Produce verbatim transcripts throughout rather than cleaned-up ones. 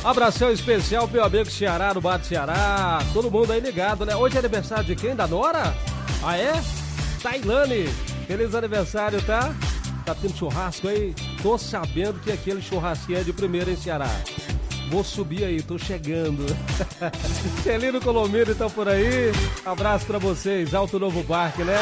Abração especial pro meu amigo Ceará, no Bar do Ceará. Todo mundo aí ligado, né? Hoje é aniversário de quem? Da Nora? Ah, é? Tailane. Feliz aniversário, tá? Tá tendo churrasco aí? Tô sabendo que aquele churrasquinho é de primeira em Ceará. Vou subir aí, tô chegando. Celino Colomiro tá por aí. Abraço pra vocês. Alto Novo Parque, né?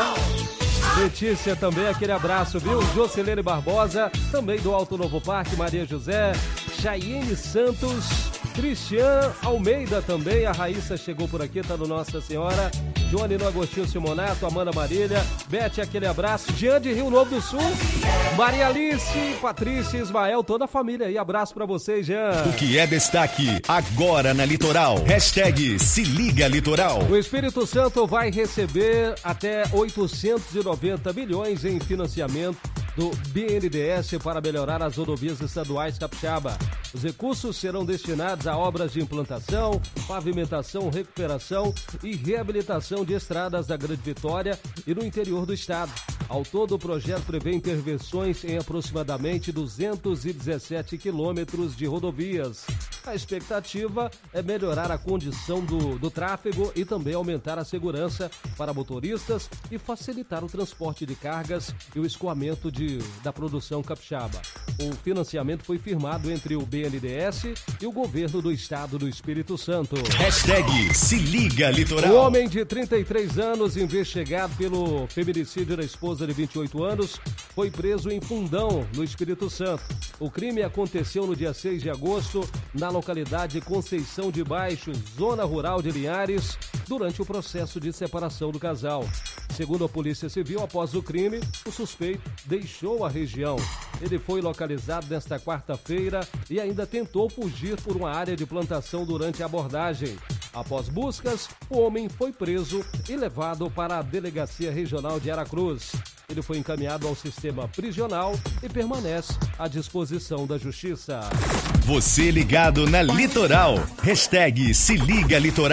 Letícia também, aquele abraço, viu? Jocelene Barbosa, também do Alto Novo Parque. Maria José, Chaiene Santos, Cristian Almeida também. A Raíssa chegou por aqui, tá no Nossa Senhora. Johnny no Agostinho Simonato, Amanda Marília, Bete, aquele abraço. Jean de Rio Novo do Sul, Maria Alice, Patrícia, Ismael, toda a família aí. Abraço pra vocês, Jean. O que é destaque agora na Litoral? Hashtag Se Liga Litoral. O Espírito Santo vai receber até oitocentos e noventa milhões em financiamento do B N D E S para melhorar as rodovias estaduais capixaba. Os recursos serão destinados a obras de implantação, pavimentação, recuperação e reabilitação de estradas da Grande Vitória e no interior do estado. Ao todo, o projeto prevê intervenções em aproximadamente duzentos e dezessete quilômetros de rodovias. A expectativa é melhorar a condição do, do tráfego e também aumentar a segurança para motoristas e facilitar o transporte de cargas e o escoamento de, da produção capixaba. O financiamento foi firmado entre o B N D E S e o governo do estado do Espírito Santo. Hashtag Se Liga Litoral. O homem de trinta e três anos, investigado pelo feminicídio da esposa de vinte e oito anos, foi preso em Fundão, no Espírito Santo. O crime aconteceu no dia seis de agosto, na localidade Conceição de Baixo, zona rural de Linhares, durante o processo de separação do casal. Segundo a Polícia Civil, após o crime, o suspeito deixou a região. Ele foi localizado nesta quarta-feira e ainda tentou fugir por uma área de plantação durante a abordagem. Após buscas, o homem foi preso e levado para a Delegacia Regional de Aracruz. Ele foi encaminhado ao sistema prisional e permanece à disposição da Justiça. Você ligado na Litoral. Hashtag Se Liga Litoral.